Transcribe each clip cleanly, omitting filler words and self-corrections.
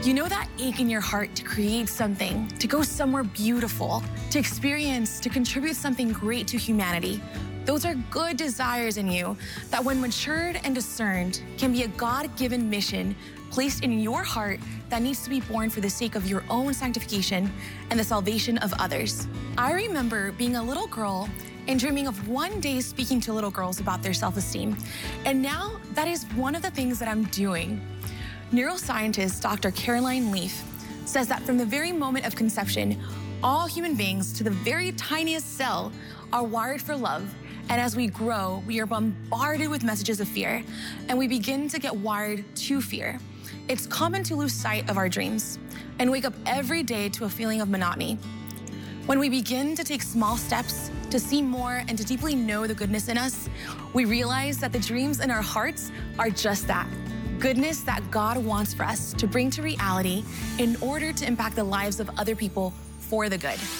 You know that ache in your heart to create something, to go somewhere beautiful, to experience, to contribute something great to humanity. Those are good desires in you that, when matured and discerned, can be a God-given mission placed in your heart that needs to be born for the sake of your own sanctification and the salvation of others. I remember being a little girl and dreaming of one day speaking to little girls about their self-esteem. And now that is one of the things that I'm doing. Neuroscientist Dr. Caroline Leaf says that from the very moment of conception, all human beings, to the very tiniest cell, are wired for love. And as we grow, we are bombarded with messages of fear, and we begin to get wired to fear. It's common to lose sight of our dreams and wake up every day to a feeling of monotony. When we begin to take small steps to see more and to deeply know the goodness in us, we realize that the dreams in our hearts are just that. Goodness that God wants for us to bring to reality in order to impact the lives of other people for the good.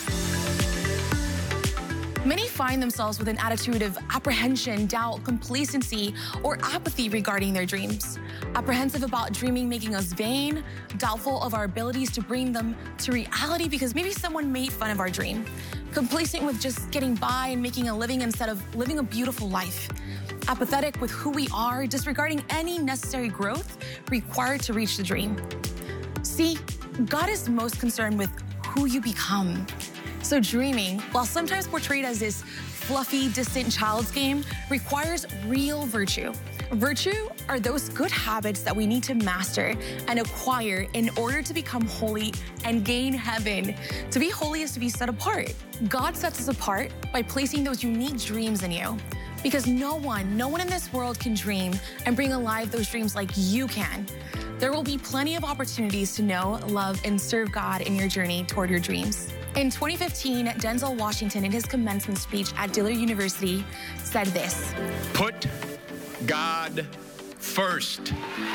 Many find themselves with an attitude of apprehension, doubt, complacency, or apathy regarding their dreams. Apprehensive about dreaming making us vain, doubtful of our abilities to bring them to reality because maybe someone made fun of our dream. Complacent with just getting by and making a living instead of living a beautiful life. Apathetic with who we are, disregarding any necessary growth required to reach the dream. See, God is most concerned with who you become. So dreaming, while sometimes portrayed as this fluffy, distant child's game, requires real virtue. Virtue are those good habits that we need to master and acquire in order to become holy and gain heaven. To be holy is to be set apart. God sets us apart by placing those unique dreams in you. Because no one in this world can dream and bring alive those dreams like you can. There will be plenty of opportunities to know, love, and serve God in your journey toward your dreams. In 2015, Denzel Washington, in his commencement speech at Dillard University, said this: "Put God first.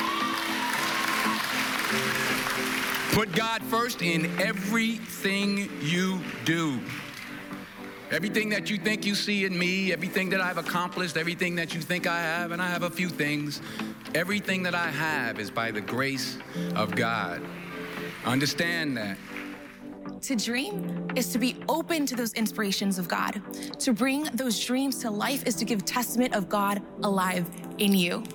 Put God first in everything you do. Everything that you think you see in me, everything that I've accomplished, everything that you think I have, and I have a few things, everything that I have is by the grace of God. Understand that." To dream is to be open to those inspirations of God. To bring those dreams to life is to give testament of God alive in you.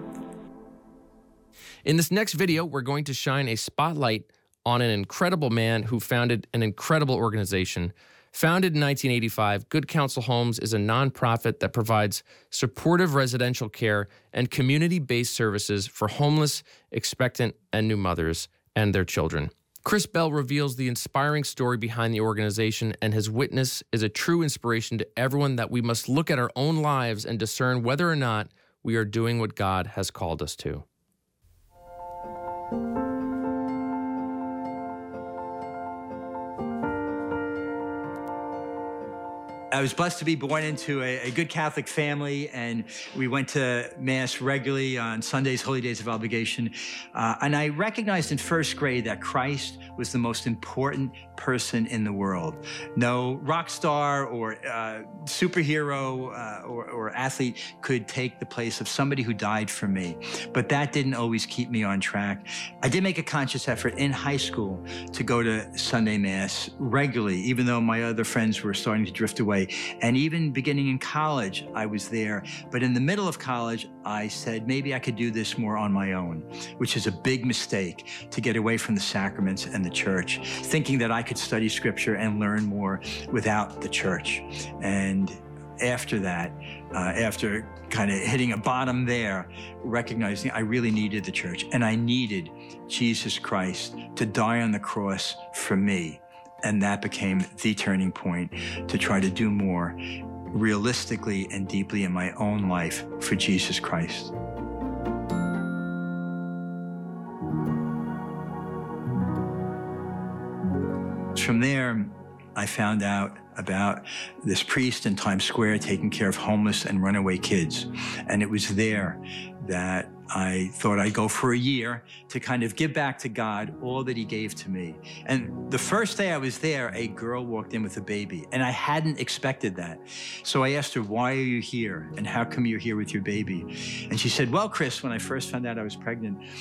In this next video, we're going to shine a spotlight on an incredible man who founded an incredible organization. Founded in 1985, Good Counsel Homes is a nonprofit that provides supportive residential care and community-based services for homeless, expectant, and new mothers and their children. Chris Bell reveals the inspiring story behind the organization, and his witness is a true inspiration to everyone that we must look at our own lives and discern whether or not we are doing what God has called us to. I was blessed to be born into a good Catholic family, and we went to Mass regularly on Sundays, holy days of obligation. And I recognized in first grade that Christ was the most important person in the world. No rock star or superhero or athlete could take the place of somebody who died for me. But that didn't always keep me on track. I did make a conscious effort in high school to go to Sunday Mass regularly, even though my other friends were starting to drift away. And even beginning in college, I was there. But in the middle of college, I said, maybe I could do this more on my own, which is a big mistake, to get away from the sacraments and the church, thinking that I could study scripture and learn more without the church. And after that, after kind of hitting a bottom there, recognizing I really needed the church and I needed Jesus Christ to die on the cross for me. And that became the turning point to try to do more realistically and deeply in my own life for Jesus Christ. From there, I found out about this priest in Times Square taking care of homeless and runaway kids. And it was there that I thought I'd go for a year to kind of give back to God all that he gave to me. And the first day I was there, a girl walked in with a baby, and I hadn't expected that. So I asked her, why are you here? And how come you're here with your baby? And she said, well, Chris, when I first found out I was pregnant,